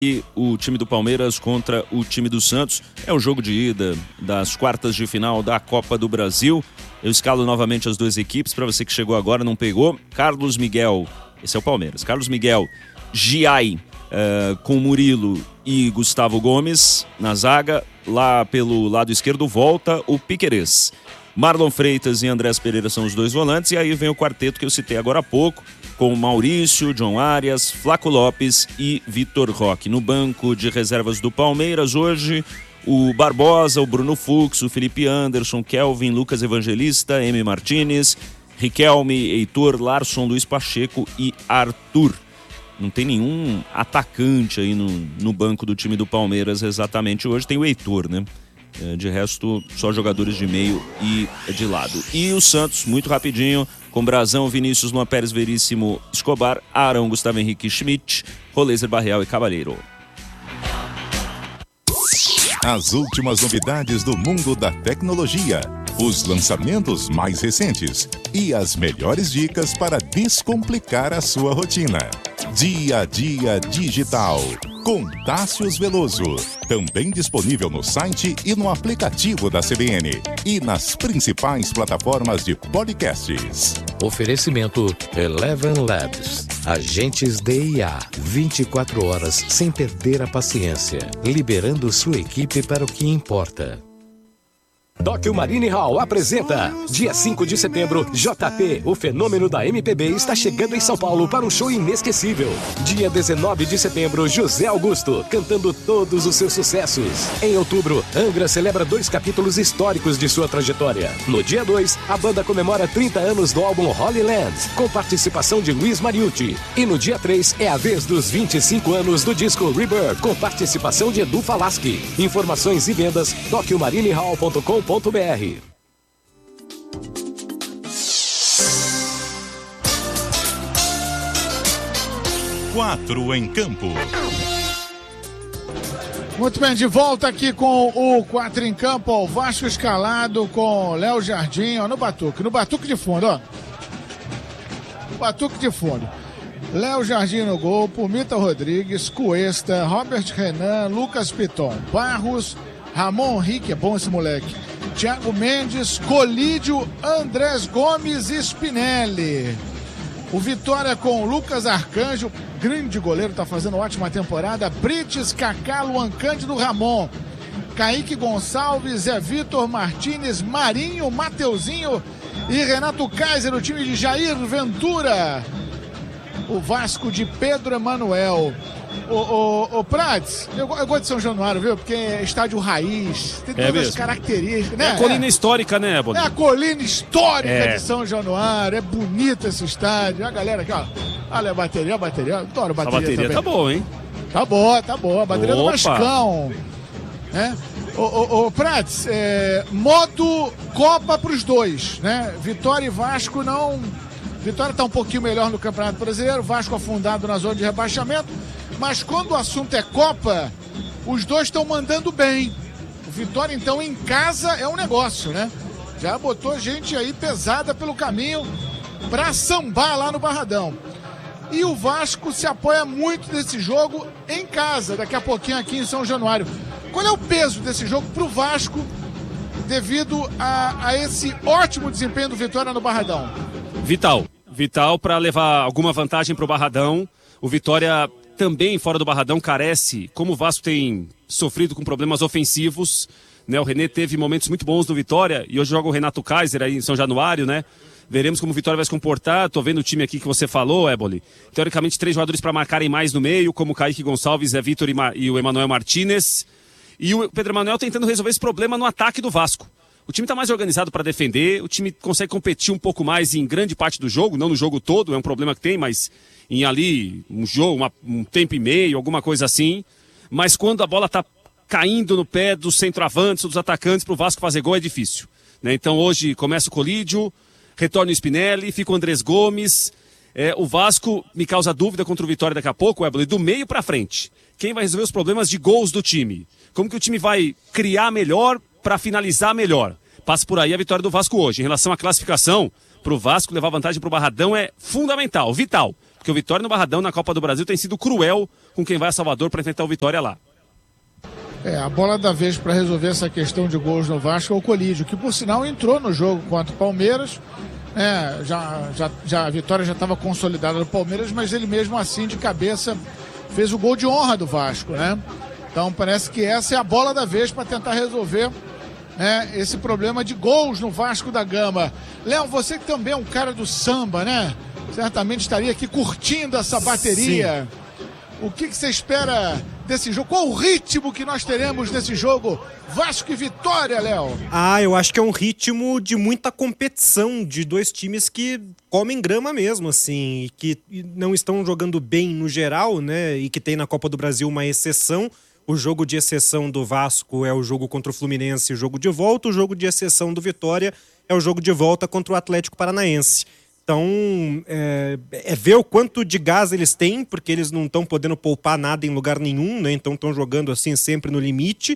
E o time do Palmeiras contra o time do Santos. É o jogo de ida das quartas de final da Copa do Brasil. Eu escalo novamente as duas equipes, para você que chegou agora, não pegou. Carlos Miguel, esse é o Palmeiras. Carlos Miguel, Giai, com Murilo e Gustavo Gomes na zaga. Lá pelo lado esquerdo volta o Piquerez. Marlon Freitas e Andrés Pereira são os dois volantes. E aí vem o quarteto que eu citei agora há pouco, com Maurício, John Arias, Flaco Lopes e Vitor Roque. No banco de reservas do Palmeiras hoje, o Barbosa, o Bruno Fux, o Felipe Anderson, Kelvin, Lucas Evangelista, M. Martinez, Riquelme, Heitor, Larson, Luiz Pacheco e Arthur. Não tem nenhum atacante aí no banco do time do Palmeiras exatamente hoje. Tem o Heitor, né? De resto, só jogadores de meio e de lado. E o Santos, muito rapidinho, com Brazão, Vinícius, Luan Pérez, Veríssimo, Escobar, Arão, Gustavo Henrique, Schmidt, Roleiser, Barreal e Cavalheiro. As últimas novidades do mundo da tecnologia, os lançamentos mais recentes e as melhores dicas para descomplicar a sua rotina. Dia a Dia Digital, com Tássius Veloso. Também disponível no site e no aplicativo da CBN. E nas principais plataformas de podcasts. Oferecimento Eleven Labs. Agentes de IA. 24 horas sem perder a paciência. Liberando sua equipe para o que importa. Tokyo Marine Hall apresenta dia 5 de setembro, JP, o fenômeno da MPB, está chegando em São Paulo para um show inesquecível. Dia 19 de setembro, José Augusto, cantando todos os seus sucessos. Em outubro, Angra celebra 2 capítulos históricos de sua trajetória. No dia 2, a banda comemora 30 anos do álbum Holy Land, com participação de Luiz Mariucci. E no dia 3, é a vez dos 25 anos do disco Rebirth, com participação de Edu Falaschi. Informações e vendas, tokyomarinehall.com.br. 4 em campo. Muito bem, de volta aqui com o 4 em campo, ó, o Vasco escalado com Léo Jardim, ó, no batuque de fundo, ó. No batuque de fundo. Léo Jardim no gol, Pumita Rodrigues, Cuesta, Robert Renan, Lucas Piton, Barros, Ramon Henrique, é bom esse moleque, Thiago Mendes, Colídio, Andrés Gomes e Spinelli. O Vitória com Lucas Arcanjo, grande goleiro, tá fazendo ótima temporada. Brites, Kaká, Luan Cândido, Ramon, Kaique Gonçalves, Zé Vitor, Martínez, Marinho, Mateuzinho e Renato Kaiser, o time de Jair Ventura. O Vasco de Pedro Emanuel. O Prats, eu gosto de São Januário, viu? Porque é estádio raiz, tem todas as características, né? É a colina histórica, né, Bolinho? É a colina histórica de São Januário, é bonito esse estádio. A galera aqui, ó, olha a bateria, adoro bateria. A bateria também. Tá boa, hein? Tá boa, a bateria do Vascão. Né? O Prats, modo Copa pros dois, né? Vitória e Vasco não... Vitória tá um pouquinho melhor no Campeonato Brasileiro, Vasco afundado na zona de rebaixamento, mas quando o assunto é Copa, os dois estão mandando bem. O Vitória, então, em casa é um negócio, né? Já botou gente aí pesada pelo caminho pra sambar lá no Barradão. E o Vasco se apoia muito nesse jogo em casa, daqui a pouquinho aqui em São Januário. Qual é o peso desse jogo pro Vasco devido a esse ótimo desempenho do Vitória no Barradão? Vital para levar alguma vantagem para o Barradão. O Vitória também fora do Barradão carece, como o Vasco tem sofrido com problemas ofensivos, né? O René teve momentos muito bons do Vitória e hoje joga o Renato Kaiser aí em São Januário, né? Veremos como o Vitória vai se comportar. Tô vendo o time aqui que você falou, Éboli. Teoricamente 3 jogadores para marcarem mais no meio, como o Kaique Gonçalves, Zé Vitor e o Emanuel Martínez. E o Pedro Emanuel tentando resolver esse problema no ataque do Vasco. O time está mais organizado para defender, o time consegue competir um pouco mais em grande parte do jogo, não no jogo todo, é um problema que tem, mas em ali um jogo, um tempo e meio, alguma coisa assim. Mas quando a bola está caindo no pé dos centroavantes, dos atacantes, para o Vasco fazer gol é difícil, né? Então hoje começa o Colídio, retorna o Spinelli, fica o Andrés Gomes. O Vasco me causa dúvida contra o Vitória daqui a pouco, Éboli, do meio para frente. Quem vai resolver os problemas de gols do time? Como que o time vai criar melhor para finalizar melhor? Passa por aí a vitória do Vasco hoje. Em relação à classificação, para o Vasco levar vantagem para o Barradão é fundamental, vital. Porque o Vitória no Barradão, na Copa do Brasil, tem sido cruel com quem vai a Salvador para enfrentar o Vitória lá. A bola da vez para resolver essa questão de gols no Vasco é o Colídio, que por sinal entrou no jogo contra o Palmeiras. A vitória já estava consolidada no Palmeiras, mas ele mesmo assim de cabeça fez o gol de honra do Vasco, né? Então parece que essa é a bola da vez para tentar resolver, né, esse problema de gols no Vasco da Gama. Léo, você que também é um cara do samba, né? Certamente estaria aqui curtindo essa bateria. Sim. O que você espera desse jogo? Qual o ritmo que nós teremos nesse jogo? Vasco e Vitória, Léo? Eu acho que é um ritmo de muita competição, de dois times que comem grama mesmo, assim, e que não estão jogando bem no geral, né? E que tem na Copa do Brasil uma exceção. O jogo de exceção do Vasco é o jogo contra o Fluminense, o jogo de volta. O jogo de exceção do Vitória é o jogo de volta contra o Atlético Paranaense. Então, é ver o quanto de gás eles têm, porque eles não estão podendo poupar nada em lugar nenhum, né? Então estão jogando assim sempre no limite.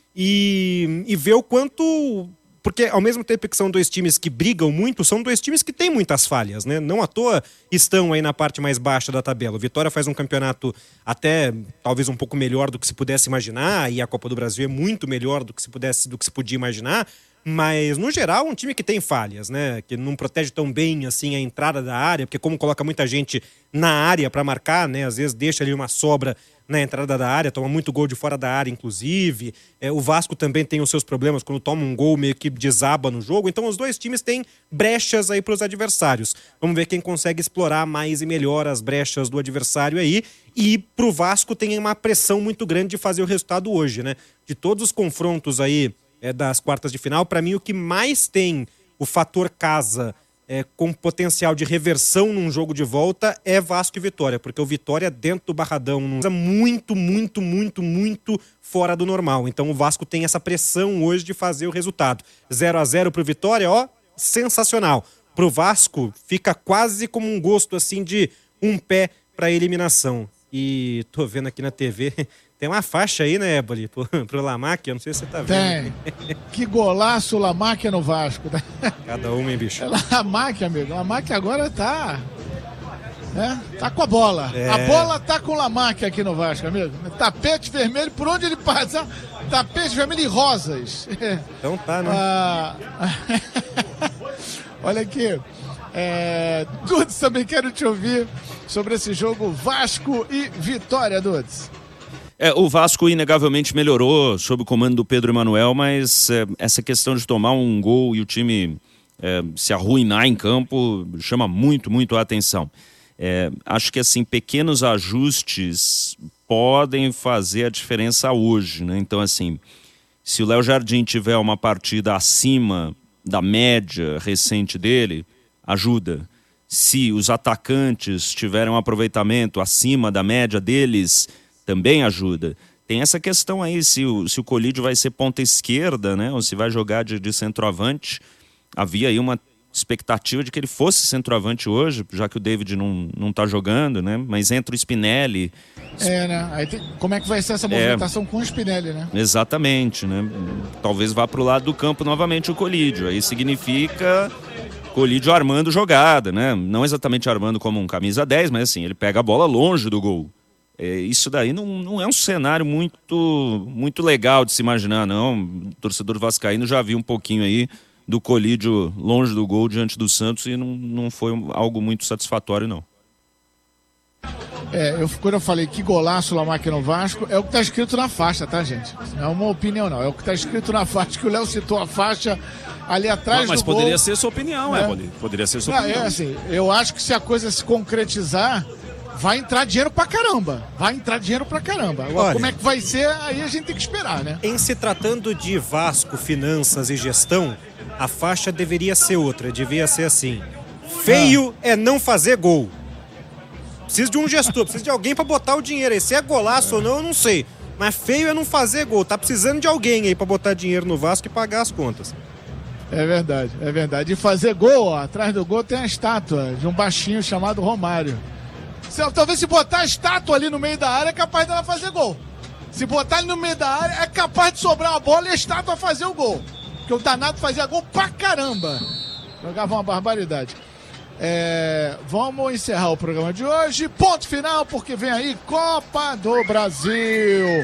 E ver o quanto... Porque ao mesmo tempo que são dois times que brigam muito, são dois times que têm muitas falhas, né? Não à toa estão aí na parte mais baixa da tabela. O Vitória faz um campeonato até talvez um pouco melhor do que se pudesse imaginar, e a Copa do Brasil é muito melhor do que se podia imaginar. Mas, no geral, um time que tem falhas, né? Que não protege tão bem, assim, a entrada da área, porque como coloca muita gente na área para marcar, né? Às vezes deixa ali uma sobra na entrada da área, toma muito gol de fora da área, inclusive. O Vasco também tem os seus problemas quando toma um gol meio que desaba no jogo. Então, os dois times têm brechas aí para os adversários. Vamos ver quem consegue explorar mais e melhor as brechas do adversário aí. E pro Vasco tem uma pressão muito grande de fazer o resultado hoje, né? De todos os confrontos aí das quartas de final, para mim o que mais tem o fator casa com potencial de reversão num jogo de volta é Vasco e Vitória, porque o Vitória dentro do Barradão é muito fora do normal. Então o Vasco tem essa pressão hoje de fazer o resultado. 0-0 pro Vitória, sensacional. Pro Vasco fica quase como um gosto assim de um pé pra eliminação. E tô vendo aqui na TV... Tem uma faixa aí, né, Éboli, pro Lamáquia, não sei se você tá vendo. Tem. Que golaço o Lamáquia no Vasco. Cada um, hein, bicho? Lamáquia, amigo. Lamáquia agora tá com a bola. A bola tá com o Lamáquia aqui no Vasco, amigo. Tapete vermelho, por onde ele passa, tapete vermelho e rosas. Então tá, né? Olha aqui. Dudes, também quero te ouvir sobre esse jogo Vasco e Vitória, Dudes. O Vasco inegavelmente melhorou sob o comando do Pedro Emanuel, mas essa questão de tomar um gol e o time se arruinar em campo chama muito a atenção. Acho que assim, pequenos ajustes podem fazer a diferença hoje, né? Então assim, se o Léo Jardim tiver uma partida acima da média recente dele, ajuda. Se os atacantes tiverem um aproveitamento acima da média deles, também ajuda. Tem essa questão aí, se o Colídio vai ser ponta esquerda, né? Ou se vai jogar de centroavante. Havia aí uma expectativa de que ele fosse centroavante hoje, já que o David não tá jogando, né? Mas entra o Spinelli. Né? Aí como é que vai ser essa movimentação com o Spinelli, né? Exatamente, né? Talvez vá pro lado do campo novamente o Colídio. Aí significa Colídio armando jogada, né? Não exatamente armando como um camisa 10, mas assim, ele pega a bola longe do gol. Isso daí não é um cenário muito legal de se imaginar, não. O torcedor vascaíno já viu um pouquinho aí do Colídio longe do gol diante do Santos e não foi algo muito satisfatório, não. Quando eu falei que golaço o Lamáquia no Vasco, é o que está escrito na faixa, tá, gente? Não é uma opinião, não. É o que está escrito na faixa, que o Léo citou a faixa ali atrás do gol. Mas poderia ser sua opinião, poderia ser sua opinião. Assim, eu acho que se a coisa se concretizar, vai entrar dinheiro pra caramba. Agora, olha, como é que vai ser, aí a gente tem que esperar, né? Em se tratando de Vasco, finanças e gestão, a faixa deveria ser outra. Devia ser assim: feio é não fazer gol. Preciso de um gestor, preciso de alguém pra botar o dinheiro aí. Se é golaço ou não, eu não sei. Mas feio é não fazer gol. Tá precisando de alguém aí pra botar dinheiro no Vasco e pagar as contas. É verdade. E fazer gol, atrás do gol tem a estátua de um baixinho chamado Romário. Talvez se botar a estátua ali no meio da área é capaz dela fazer gol. Se botar ele no meio da área é capaz de sobrar a bola e a estátua fazer o gol. Porque o danado fazia gol pra caramba. Jogava uma barbaridade. Vamos encerrar o programa de hoje. Ponto final, porque vem aí Copa do Brasil.